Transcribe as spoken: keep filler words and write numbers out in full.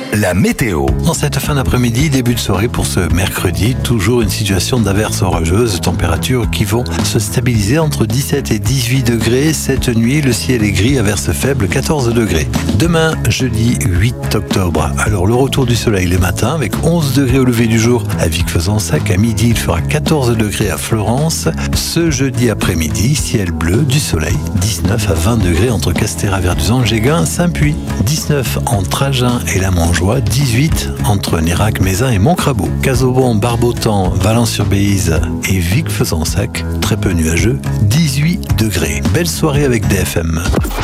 La météo. En cette fin d'après-midi, début de soirée pour ce mercredi, toujours une situation d'averses orageuses, températures qui vont se stabiliser entre dix-sept et dix-huit degrés. Cette nuit, le ciel est gris, averses faibles, quatorze degrés. Demain, jeudi huit octobre, alors le retour du soleil les matins avec onze degrés au lever du jour à Vic-Fezensac. À midi, il fera quatorze degrés à Florence. Ce jeudi après-midi, ciel bleu, du soleil, dix-neuf à vingt degrés entre Castéra-Verduzan, Géguin, Saint-Puy. dix-neuf entre Agen et la Mangeoire, dix-huit entre Nérac, Mézin et Montcrabeau. Casaubon, Barbotan, Valence-sur-Bézize et Vic-Fezensac, très peu nuageux, dix-huit degrés. Belle soirée avec D F M.